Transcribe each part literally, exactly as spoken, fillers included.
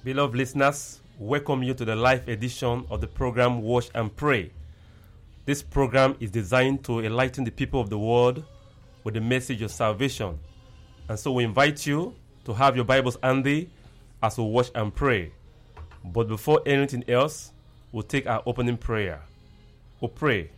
Beloved listeners, welcome you to the live edition of the program Watch and Pray. This program is designed to enlighten the people of the world with the message of salvation. And so we invite you to have your Bibles handy as we watch and pray. But before anything else, we'll take our opening prayer. We'll pray.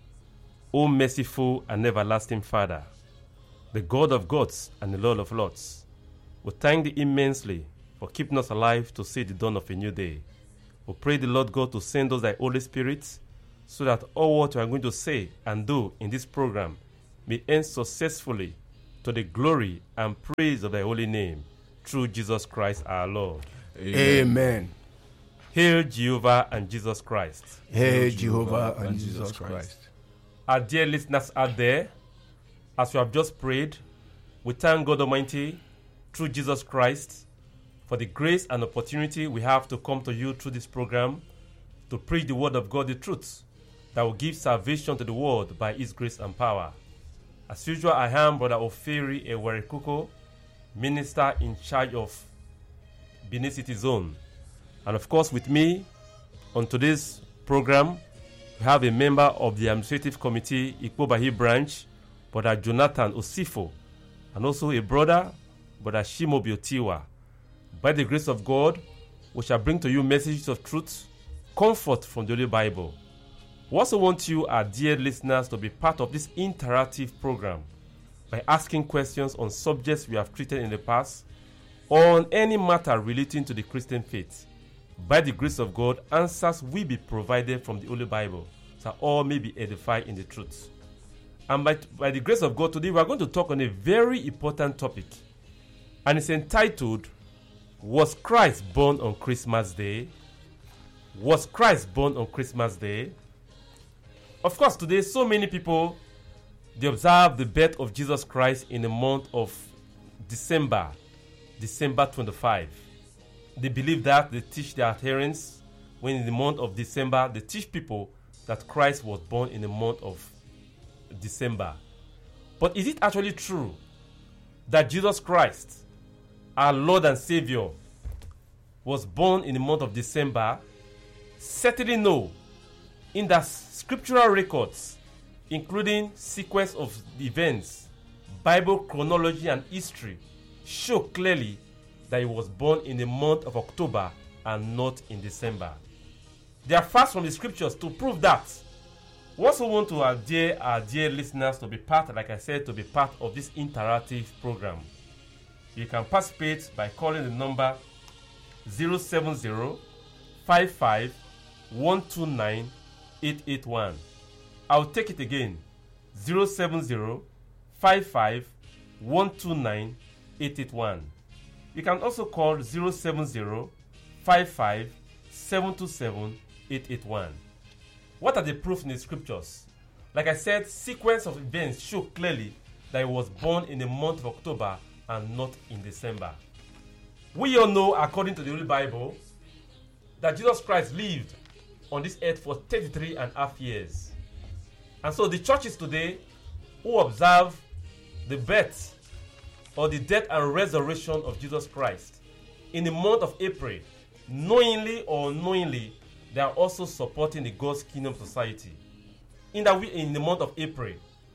O merciful and everlasting Father, the God of gods and the Lord of lords, we thank thee immensely for keeping us alive to see the dawn of a new day. We pray the Lord God to send us thy Holy Spirit so that all what we are going to say and do in this program may end successfully to the glory and praise of thy holy name, through Jesus Christ our Lord. Amen. Amen. Hail Jehovah and Jesus Christ. Hail Jehovah and Jesus Christ. Our dear listeners out there, as we have just prayed, we thank God Almighty through Jesus Christ for the grace and opportunity we have to come to you through this program to preach the word of God, the truth that will give salvation to the world by his grace and power. As usual, I am Brother Oferi Ewerekuko, minister in charge of Benin City Zone. And of course, with me on today's program, we have a member of the administrative committee, Ikpobahi branch, Brother Jonathan Osifo, and also a brother, Brother Shimobi Otiwa. By the grace of God, we shall bring to you messages of truth, comfort from the Holy Bible. We also want you, our dear listeners, to be part of this interactive program by asking questions on subjects we have treated in the past or on any matter relating to the Christian faith. By the grace of God, answers will be provided from the Holy Bible, so all may be edified in the truth. And by, by the grace of God, today we are going to talk on a very important topic, and it's entitled, Was Christ born on Christmas Day? Was Christ born on Christmas Day? Of course, today so many people, they observe the birth of Jesus Christ in the month of December, December twenty-fifth. They believe that, they teach their adherents, when in the month of December, they teach people that Christ was born in the month of December. But is it actually true that Jesus Christ, our Lord and Savior, was born in the month of December? Certainly no. In the scriptural records, including sequence of events, Bible chronology and history, show clearly that he was born in the month of October and not in December. There are facts from the scriptures to prove that. We also want to our dear, our dear listeners to be part, like I said, to be part of this interactive program. You can participate by calling the number zero seven zero, five five, one two nine, eight eight one. I'll take it again. zero seven zero, five five, one two nine, eight eight one. You can also call zero seven zero, five five, seven two seven, eight eight one. What are the proofs in the scriptures? Like I said, sequence of events show clearly that he was born in the month of October and not in December. We all know, according to the Holy Bible, that Jesus Christ lived on this earth for thirty-three and a half years. And so the churches today who observe the birth or the death and resurrection of Jesus Christ in the month of April, knowingly or unknowingly, they are also supporting the God's Kingdom Society. In that we, in the month of April,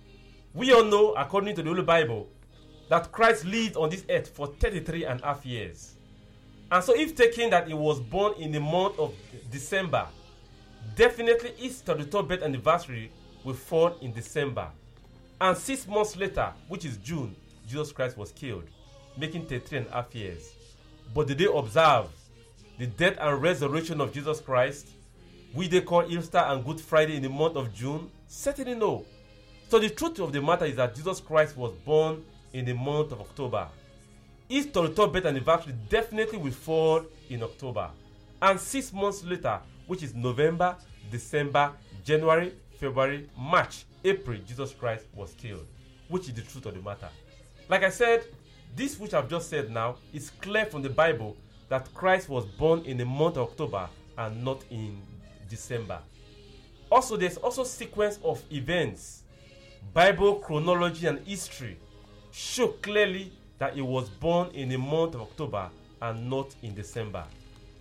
we all know, according to the Holy Bible, that Christ lived on this earth for thirty-three and a half years. And so if taking that he was born in the month of December, definitely his thirty-third birth anniversary will fall in December. And six months later, which is June, Jesus Christ was killed, making thirty-three and a half years. But did they observe the death and resurrection of Jesus Christ, which they call Easter and Good Friday, in the month of June? Certainly no. So the truth of the matter is that Jesus Christ was born in the month of October. His thirty-third birth anniversary definitely will fall in October. And six months later, which is November, December, January, February, March, April, Jesus Christ was killed, which is the truth of the matter. Like I said, this which I've just said now is clear from the Bible that Christ was born in the month of October and not in December. Also, there's also sequence of events, Bible chronology and history show clearly that he was born in the month of October and not in December.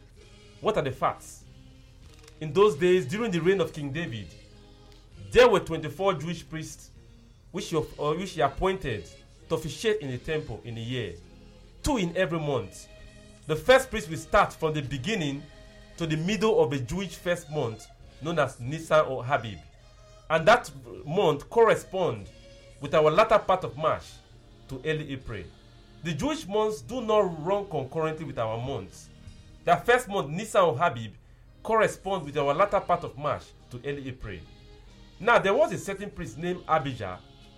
What are the facts? In those days, during the reign of King David, there were twenty-four Jewish priests which he, uh, which he appointed to officiate in the temple in a year, two in every month. The first priest will start from the beginning to the middle of the Jewish first month, known as Nisan or Habib. And that month corresponds with our latter part of March to early April. The Jewish months do not run concurrently with our months. The first month, Nisan or Habib, corresponds with our latter part of March to early April. Now, there was a certain priest named Abijah.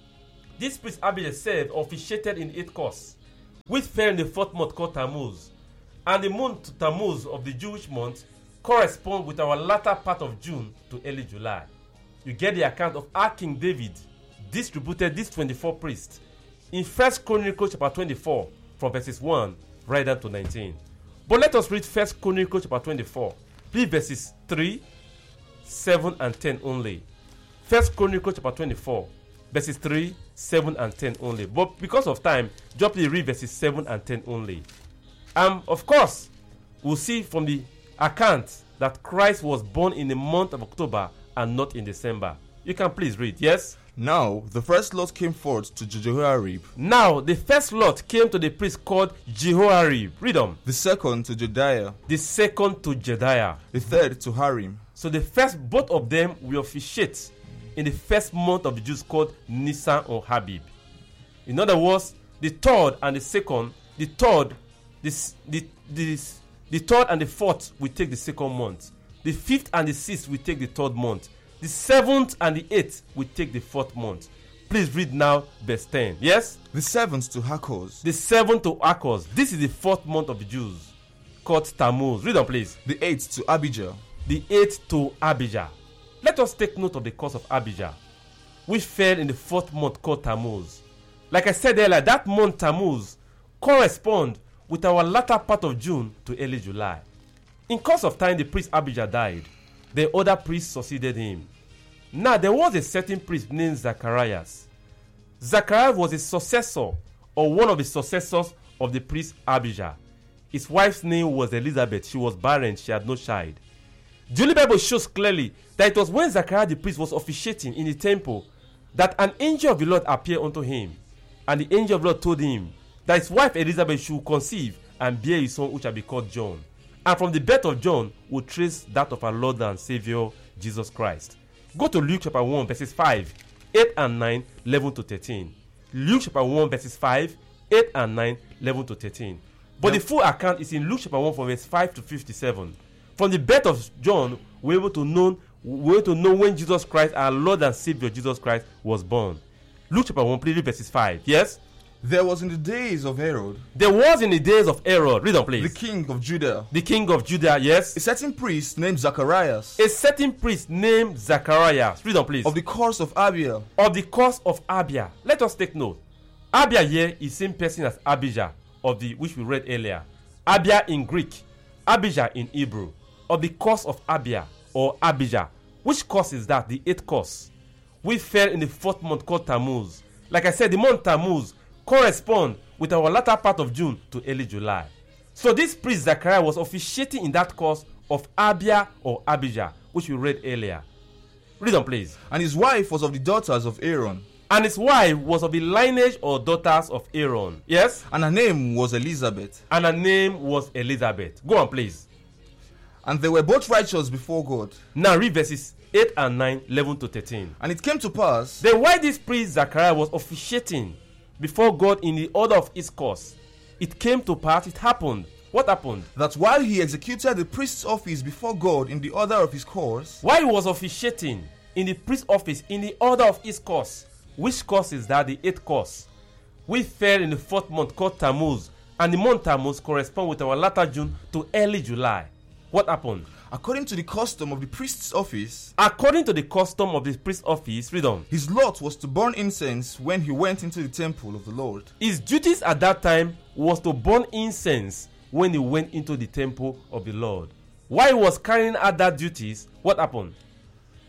This priest Abijah served or officiated in eight courts, which fell in the fourth month called Tammuz. And the month Tammuz of the Jewish month corresponds with our latter part of June to early July. You get the account of how King David distributed these twenty-four priests in First Chronicles chapter twenty-four from verses one right down to nineteen. But let us read First Chronicles chapter twenty-four. Read verses three, seven, and ten only. First Chronicles chapter twenty-four, verses three, seven, and ten only. But because of time, just please read verses seven and ten only. Um, of course, we'll see from the account that Christ was born in the month of October and not in December. You can please read, yes? Now the first lot came forth to Jehoiarib. Now the first lot came to the priest called Jehoiarib. Read on. The second to Jedaiah. The second to Jedaiah. The third to Harim. So the first, both of them will officiate in the first month of the Jews called Nisan or Habib. In other words, the third and the second, the third, this, the, this, the third and the fourth will take the second month. The fifth and the sixth will take the third month. The seventh and the eighth will take the fourth month. Please read now verse ten. Yes? The seventh to Hakos. The seventh to Hakos. This is the fourth month of the Jews, called Tammuz. Read on, please. The eighth to Abijah. The eighth to Abijah. Let us take note of the course of Abijah, which fell in the fourth month called Tammuz. Like I said earlier, that month Tammuz corresponds with our latter part of June to early July. In course of time, the priest Abijah died. The other priests succeeded him. Now, there was a certain priest named Zacharias. Zacharias was a successor, or one of the successors of the priest Abijah. His wife's name was Elizabeth. She was barren. She had no child. The Holy Bible shows clearly that it was when Zacharias the priest was officiating in the temple that an angel of the Lord appeared unto him. And the angel of the Lord told him that his wife Elizabeth should conceive and bear a son which shall be called John. And from the birth of John will trace that of our Lord and Savior Jesus Christ. Go to Luke chapter one, verses five, eight and nine, eleven to thirteen. Luke chapter one, verses five, eight and nine, eleven to thirteen. But yep. The full account is in Luke chapter one, from verse five to fifty-seven. From the birth of John, we're able to know, we're able to know when Jesus Christ, our Lord and Savior Jesus Christ, was born. Luke chapter one, please read verses five. Yes? There was in the days of Herod. There was in the days of Herod. Read on, please. The king of Judah. The king of Judah, yes. A certain priest named Zacharias. A certain priest named Zacharias. Read on, please. Of the course of Abia. Of the course of Abia. Let us take note. Abia here is same person as Abijah, of the which we read earlier. Abia in Greek, Abijah in Hebrew. Of the course of Abia or Abijah. Which course is that? The eighth course. We fell in the fourth month called Tammuz. Like I said, the month Tammuz correspond with our latter part of June to early July. So this priest Zachariah was officiating in that course of Abia or Abijah, which we read earlier. Read on, please. And his wife was of the daughters of Aaron. And his wife was of the lineage or daughters of Aaron. Yes? And her name was Elizabeth. And her name was Elizabeth. Go on, please. And they were both righteous before God. Now read verses eight and nine, eleven to thirteen. And it came to pass. Then while this priest Zachariah was officiating before God in the order of his course, it came to pass, it happened. What happened? That while he executed the priest's office before God in the order of his course. While he was officiating in the priest's office in the order of his course. Which course is that? The eighth course. We fell in the fourth month called Tammuz. And the month Tammuz corresponds with our latter June to early July. What happened? According to the custom of the priest's office. According to the custom of the priest's office, read on. His lot was to burn incense when he went into the temple of the Lord. His duties at that time was to burn incense when he went into the temple of the Lord. While he was carrying out that duties, what happened?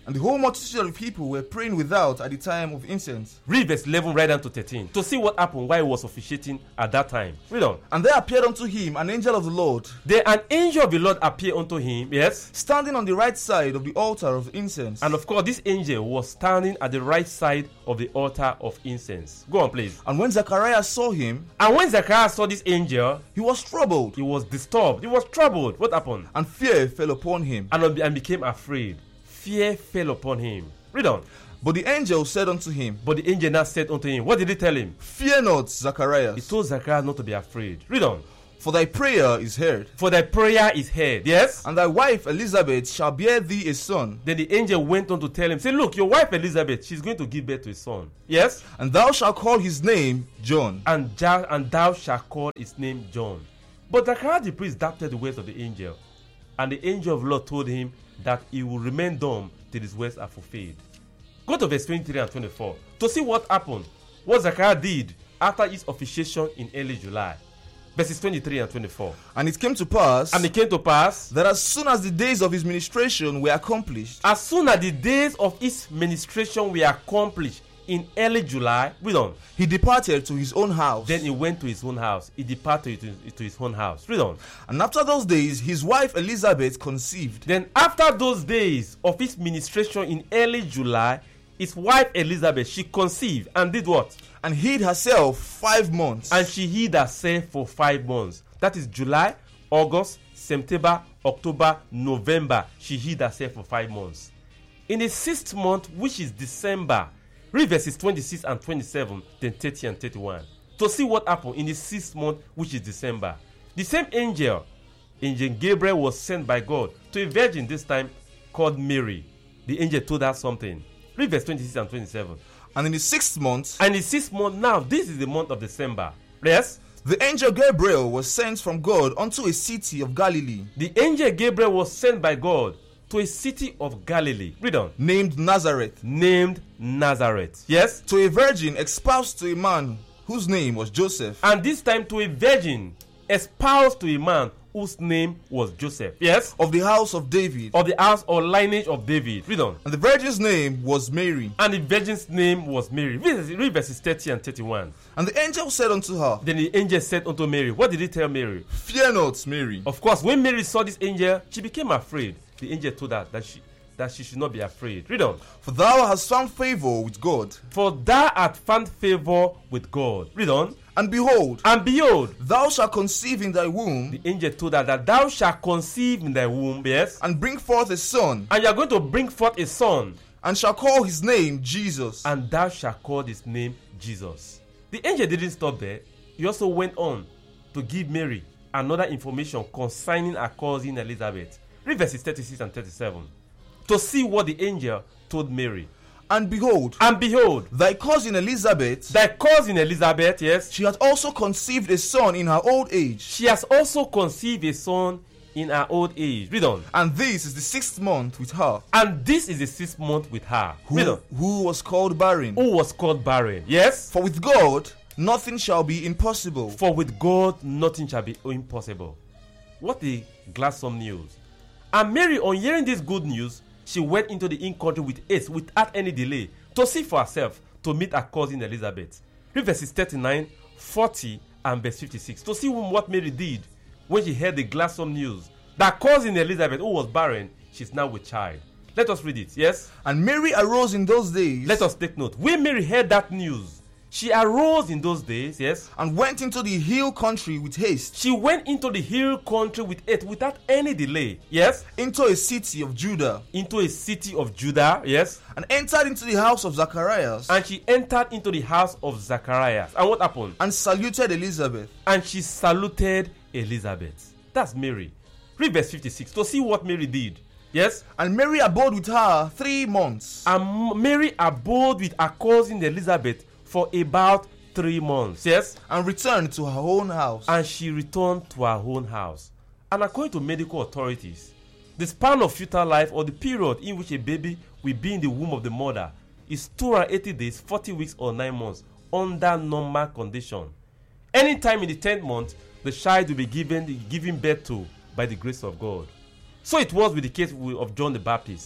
And the whole multitude of people were praying without at the time of incense. Read verse eleven right down to thirteen to see what happened while he was officiating at that time. Read on. And there appeared unto him an angel of the Lord, There an angel of the Lord appeared unto him, yes. standing on the right side of the altar of incense. And of course, this angel was standing at the right side of the altar of incense. Go on, please. And when Zacharias saw him, And when Zacharias saw this angel, he was troubled, he was disturbed. He was troubled. What happened? and fear fell upon him. And, and became afraid. Fear fell upon him. Read on. But the angel said unto him, But the angel now said unto him, what did he tell him? Fear not, He Zacharias, told Zacharias not to be afraid. Read on. for thy prayer is heard, For thy prayer is heard. Yes? and thy wife Elizabeth shall bear thee a son, Then the angel went on to tell him, say, look, your wife Elizabeth, she's going to give birth to a son. Yes? and thou shalt call his name John. And, ja- and thou shalt call his name John. But Zacharias the priest doubted the words of the angel. And the angel of the Lord told him that he will remain dumb till his words are fulfilled. Go to verse twenty-three and twenty-four to see what happened, what Zacharias did after his officiation in early July. Verses twenty-three and twenty-four. And it came to pass And it came to pass that as soon as the days of his ministration were accomplished, as soon as the days of his ministration were accomplished in early July, read on. he departed to his own house. Then he went to his own house. He departed to his, to his own house. Read on. And after those days, his wife Elizabeth conceived, Then after those days of his ministration in early July, his wife Elizabeth, she conceived and did what? and hid herself five months. And she hid herself for five months. That is July, August, September, October, November. She hid herself for five months. In the sixth month, which is December, read verses twenty-six and twenty-seven, then thirty and thirty-one. To see what happened in the sixth month, which is December. The same angel, Angel Gabriel, was sent by God to a virgin this time called Mary. The angel told her something. Read verse twenty-six and twenty-seven. And in the sixth month, And the sixth month, now this is the month of December. Yes? the angel Gabriel was sent from God unto a city of Galilee, The angel Gabriel was sent by God to a city of Galilee. Read on. named Nazareth, Named Nazareth. Yes? to a virgin espoused to a man whose name was Joseph, And this time to a virgin espoused to a man whose name was Joseph. Yes? of the house of David. Of the house or lineage of David. Read on. And the virgin's name was Mary. And the virgin's name was Mary. Read, read verses thirty and thirty-one. And the angel said unto her, Then the angel said unto Mary, what did he tell Mary? Fear not, Mary, Of course, when Mary saw this angel, she became afraid. The angel told her that she that she should not be afraid. Read on. for thou hast found favor with God. For thou art found favor with God. Read on. And behold, And behold, thou shalt conceive in thy womb, the angel told her that thou shalt conceive in thy womb, yes, and bring forth a son, and you are going to bring forth a son, and shall call his name Jesus. and thou shalt call his name Jesus. The angel didn't stop there. He also went on to give Mary another information concerning her cousin Elizabeth. Read verses thirty-six and thirty-seven to see what the angel told Mary. And behold, And behold, thy cousin Elizabeth, thy cousin Elizabeth, yes, she hath also conceived a son in her old age, she has also conceived a son in her old age. Read on. and this is the sixth month with her, And this is the sixth month with her. Read who, on. who was called barren. Who was called barren. Yes? For with God nothing shall be impossible. For with God nothing shall be impossible. What a gladsome news. And Mary, on hearing this good news, she went into the inn country with haste, without any delay, to see for herself, to meet her cousin Elizabeth. Read verses thirty-nine, forty, and verse fifty-six. To see what Mary did when she heard the gladsome news that cousin Elizabeth, who was barren, she's now with child. Let us read it. Yes? And Mary arose in those days, Let us take note. When Mary heard that news, she arose in those days, yes, and went into the hill country with haste, she went into the hill country with haste, without any delay, yes, into a city of Judah, into a city of Judah, yes, and entered into the house of Zacharias, and she entered into the house of Zacharias. And what happened? and saluted Elizabeth. And she saluted Elizabeth. That's Mary. Read verse fifty-six to see what Mary did. Yes? And Mary abode with her three months, And Mary abode with her cousin Elizabeth for about three months. Yes? and returned to her own house. And she returned to her own house. And according to medical authorities, the span of fetal life, or the period in which a baby will be in the womb of the mother, is two hundred eighty days, forty weeks, or nine months under normal condition. Anytime in the tenth month, the child will be given given birth to by the grace of God. So it was with the case of John the Baptist.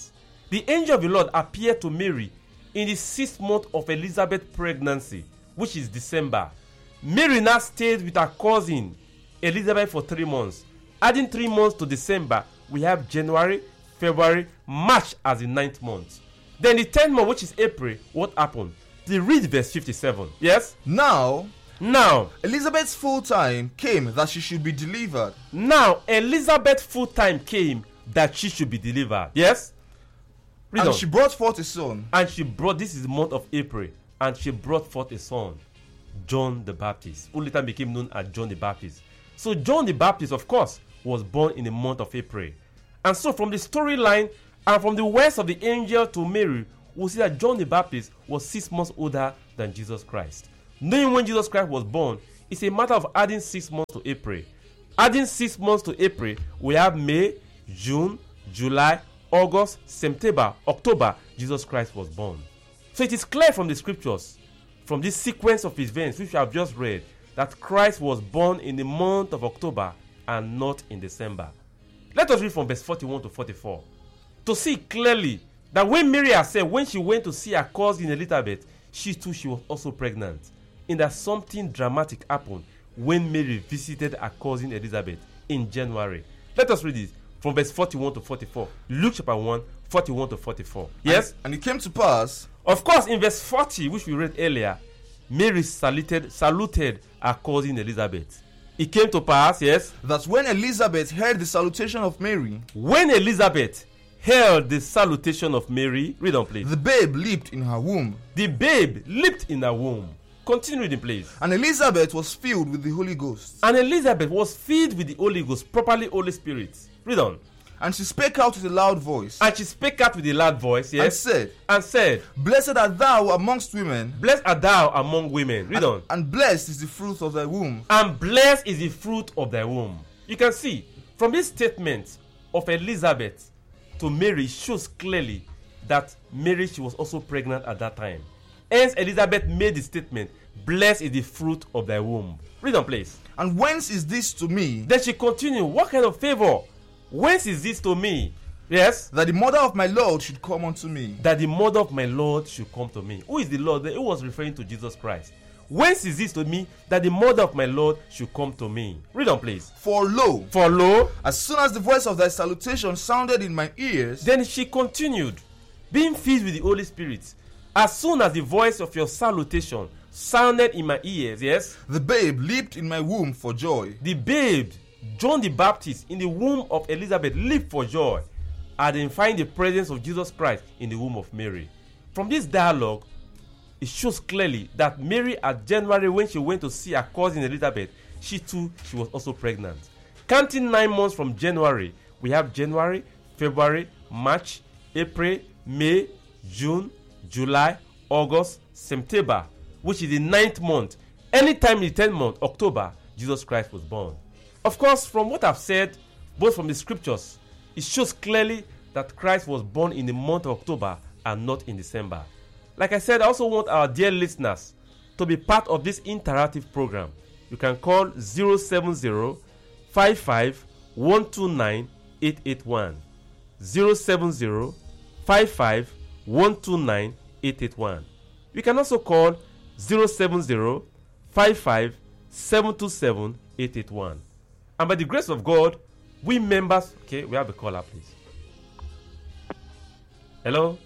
The angel of the Lord appeared to Mary in the sixth month of Elizabeth's pregnancy, which is December. Mary now stayed with her cousin Elizabeth for three months. Adding three months to December, we have January, February, March as the ninth month. Then the tenth month, which is April, what happened? They read verse fifty-seven. Yes? Now, Now, Elizabeth's full time came that she should be delivered. now Elizabeth full time came that she should be delivered. Yes? Read And on. she brought forth a son. And she brought, this is the month of April, and she brought forth a son, John the Baptist, who later became known as John the Baptist. So John the Baptist, of course, was born in the month of April. And so from the storyline and from the words of the angel to Mary, we'll see that John the Baptist was six months older than Jesus Christ. Knowing when Jesus Christ was born, it's a matter of adding six months to April. Adding six months to April, we have May, June, July, August, September, October, Jesus Christ was born. So it is clear from the scriptures, from this sequence of events which we have just read, that Christ was born in the month of October and not in December. Let us read from verse forty-one to forty-four to see clearly that when Mary herself, when she went to see her cousin Elizabeth, she too she was also pregnant. In that something dramatic happened when Mary visited her cousin Elizabeth in January. Let us read it from verse forty-one to forty-four. Luke chapter one, forty-one to forty-four. Yes? And, and it came to pass, Of course, in verse forty, which we read earlier, Mary saluted, saluted her cousin Elizabeth. It came to pass, yes, that when Elizabeth heard the salutation of Mary, when Elizabeth heard the salutation of Mary, read on please. the babe leaped in her womb. The babe leaped in her womb. Continue reading please. And Elizabeth was filled with the Holy Ghost. And Elizabeth was filled with the Holy Ghost, properly Holy Spirit. Read on. And she spake out with a loud voice, And she spake out with a loud voice, and yes, said, and said, Blessed art thou amongst women, Blessed art thou among women. Read on. and blessed is the fruit of thy womb. And blessed is the fruit of thy womb. You can see from this statement of Elizabeth to Mary, it shows clearly that Mary, she was also pregnant at that time. Hence, Elizabeth made the statement, blessed is the fruit of thy womb. Read on, please. And whence is this to me, Then she continued, what kind of favor? Whence is this to me? Yes? that the mother of my Lord should come unto me? That the mother of my Lord should come to me. Who is the Lord? Who was referring to Jesus Christ. Whence is this to me, that the mother of my Lord should come to me? Read on, please. For lo, For lo, as soon as the voice of thy salutation sounded in my ears, then she continued, being filled with the Holy Spirit. As soon as the voice of your salutation sounded in my ears, yes, the babe leaped in my womb for joy. the babe, John the Baptist, in the womb of Elizabeth, leaped for joy, identifying the presence of Jesus Christ in the womb of Mary. From this dialogue, it shows clearly that Mary at January, when she went to see her cousin Elizabeth, she too, she was also pregnant. Counting nine months from January, we have January, February, March, April, May, June, July, August, September, which is the ninth month. Anytime in the tenth month, October, Jesus Christ was born. Of course, from what I've said, both from the scriptures, it shows clearly that Christ was born in the month of October and not in December. Like I said, I also want our dear listeners to be part of this interactive program. You can call zero seven zero, five five, one two nine, eight eight one. zero seven zero, five five, one two nine, eight eight one. You can also call zero seven zero, five five, seven two seven, eight eight one. And by the grace of God, we members... Okay, we have a caller, please. Hello?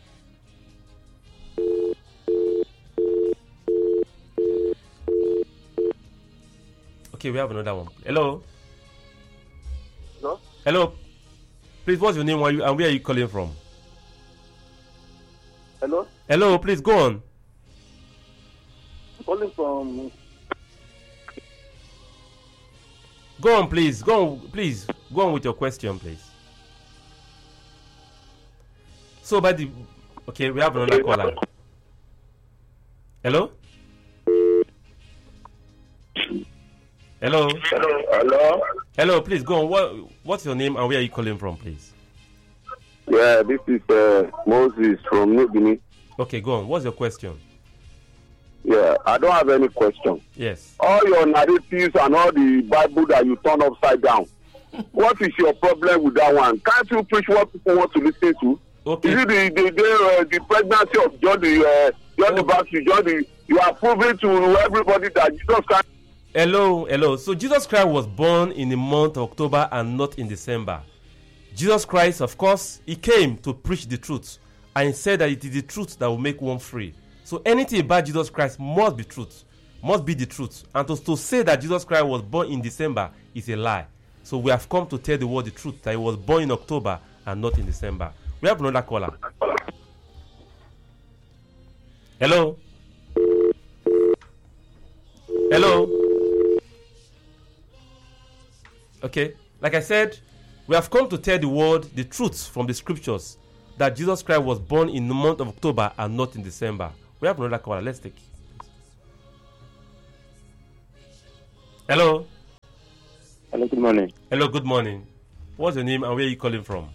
Okay, we have another one. Hello? Hello? Hello? Please, what's your name and where are you calling from? Hello? Hello, please, go on. I'm calling from... Go on, please. Go on, please. Go on with your question, please. So, by the... Okay, we have another caller. Hello? Hello? Hello? Hello? Hello, please, go on. What, what's your name and where are you calling from, please? Yeah, this is uh, Moses from New Guinea. Okay, go on. What's your question? Yeah, I don't have any question. Yes. All your narratives and all the Bible that you turn upside down, what is your problem with that one? Can't you preach what people want to listen to? Okay. Is it the the the, uh, the pregnancy of John the uh, John the Oh. Baptist? John the you are proving to everybody that Jesus Christ. Hello, hello. So Jesus Christ was born in the month of October and not in December. Jesus Christ, of course, he came to preach the truth, and he said that it is the truth that will make one free. So anything about Jesus Christ must be truth, must be the truth. And to, to say that Jesus Christ was born in December is a lie. So we have come to tell the world the truth, that he was born in October and not in December. We have another caller. Hello? Hello? Okay, like I said, we have come to tell the world the truth from the scriptures, that Jesus Christ was born in the month of October and not in December. We have another caller. Let's take it. Hello? Hello, good morning. Hello, good morning. What's your name and where are you calling from?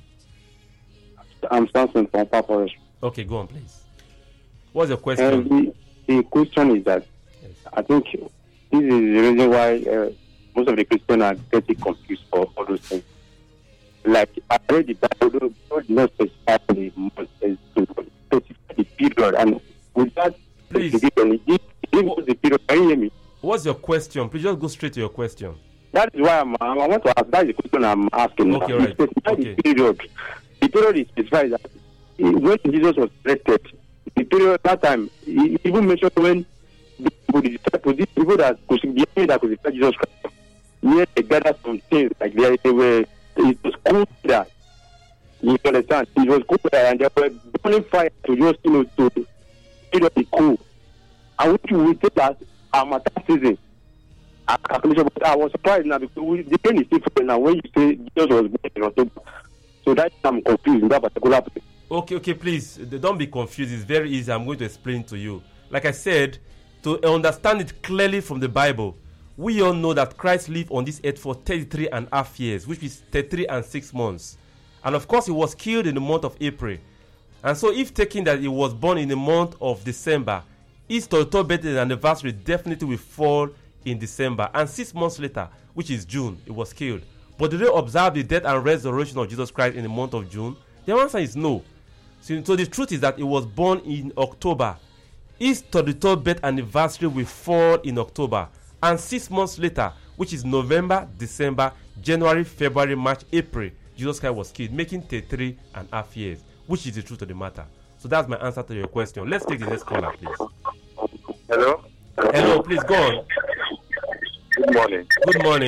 I'm Samson from Papa. Okay, go on, please. What's your Uh, question? the, the question is that Yes. I think this is the reason why uh, most of the Christians are getting confused for all those things. Like, I read the Bible, God did not specify the month, as to specify the period, and with that, Please. specification, it it was the period. Can you hear me? What's your question? Please just go straight to your question. That is why I'm, I want to ask. That's the question I'm asking. Okay, now. right. Specify Okay. the period. The period is specified that when Jesus was arrested, the period that time, he even mentioned when the people, the disciples, these people that crucified that crucified Jesus Christ, yeah, they gathered some things like they, they were. It was cool that you understand. It was cool that, and they were burning fire to just you know to you know the cool. I want you to take that Harmattan season. I, I was surprised now because we, the pain is different now when you say Jesus was born in October. So that's I'm confused in that particular place. Okay, okay, please, d- don't be confused. It's very easy. I'm going to explain to you. Like I said, to understand it clearly from the Bible, we all know that Christ lived on this earth for thirty-three and a half years, which is thirty-three and six months. And of course, he was killed in the month of April. And so if taking that he was born in the month of December, his total birthday anniversary definitely will fall in December. And six months later, which is June, he was killed. But did they observe the death and resurrection of Jesus Christ in the month of June? The answer is no. So, so the truth is that he was born in October. His thirty-third birth anniversary will fall in October. And six months later, which is November, December, January, February, March, April, Jesus Christ was killed, making thirty-three and a half years, which is the truth of the matter. So that's my answer to your question. Let's take the next caller, please. Hello. Hello, please go on. Good morning. Good morning.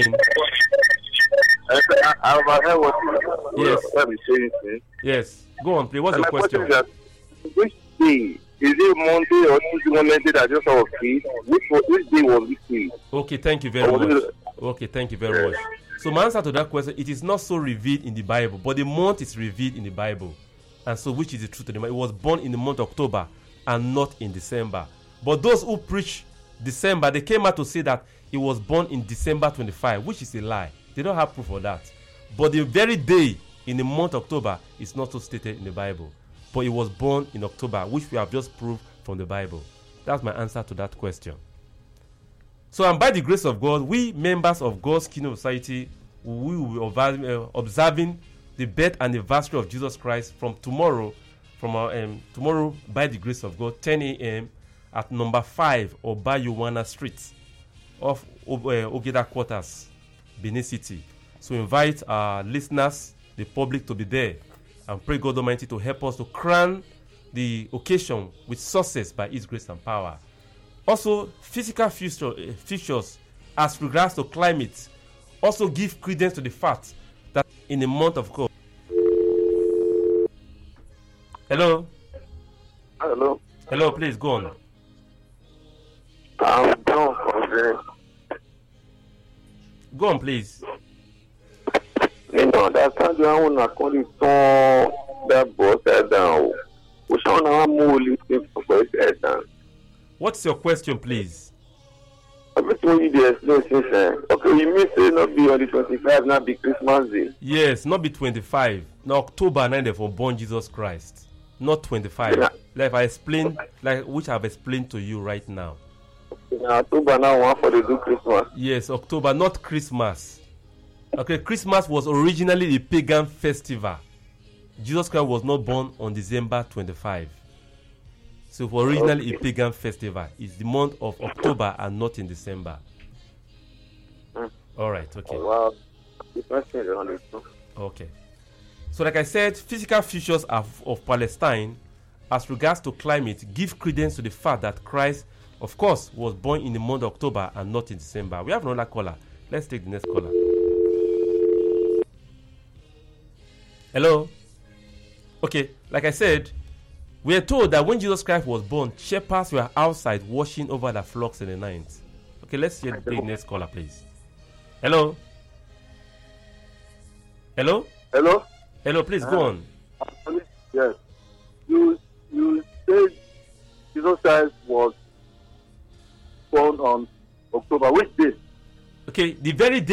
I, I, I overheard what you Yes. what you saying. Yes, go on, please. What's And your my question question? is that which day is it Monday or Tuesday, Wednesday that just was killed? Which was, which day was this killed? Okay, thank you very Or was much. it- Okay, thank you very much. So my answer to that question, it is not so revealed in the Bible, but the month is revealed in the Bible. And so which is the truth of the matter? It was born in the month of October and not in December. But those who preach December, they came out to say that he was born in December twenty-fifth, which is a lie. They don't have proof of that. But the very day in the month of October is not so stated in the Bible. But he was born in October, which we have just proved from the Bible. That's my answer to that question. So, and by the grace of God, we members of God's Kingdom Society, we will be observing, uh, observing the birth anniversary of Jesus Christ from tomorrow, from our um, tomorrow by the grace of God, ten a.m. at number five Obayuwana Street of uh, Ogeda Quarters, Benin City. So invite our listeners, the public, to be there, and pray God Almighty to help us to crown the occasion with success by His grace and power. Also, physical future, uh, features as regards to climate also give credence to the fact that in the month of God. Hello? Hello. Hello, please go on. I'm John from there. Go on, please. You know, that's how I want to call it on that boss head down. Which one I'm more listening for his head down. What's your question, please? Everything you did explain since then. Okay, you mean say not be on the twenty-fifth, not be Christmas Day. Yes, not be twenty-five. No, October ninth for born Jesus Christ. Not twenty-five. Yeah. Like I explained, like which I've explained to you right now. In October now, one for the do Christmas. Yes, October, not Christmas. Okay, Christmas was originally a pagan festival. Jesus Christ was not born on December twenty-fifth. So it was originally a pagan festival. It's the month of October and not in December. Mm. All right, okay. Oh, wow. The question is on it. Okay. So like I said, physical features of, of Palestine as regards to climate give credence to the fact that Christ, of course, was born in the month of October and not in December. We have another caller. Let's take the next caller. Hello? Okay, like I said, we are told that when Jesus Christ was born, shepherds were outside watching over their flocks in the night. Okay, let's hear the next caller, please. Hello? Hello? Hello? Hello, please uh, go on. Yes. You you said Jesus Christ was born on October. Which day? Okay, the very day